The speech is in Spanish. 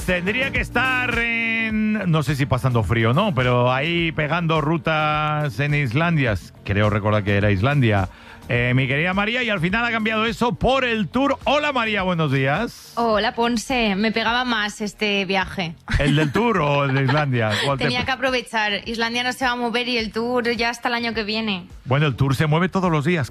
Tendría que estar no sé si pasando frío o no, pero ahí pegando rutas en Islandia. Creo recordar que era Islandia. Mi querida María, y al final ha cambiado eso por el tour. Hola María, buenos días. Hola Ponce, me pegaba más este viaje. ¿El del tour o el de Islandia? Tenía que aprovechar. Islandia no se va a mover y el tour ya hasta el año que viene. Bueno, el tour se mueve todos los días.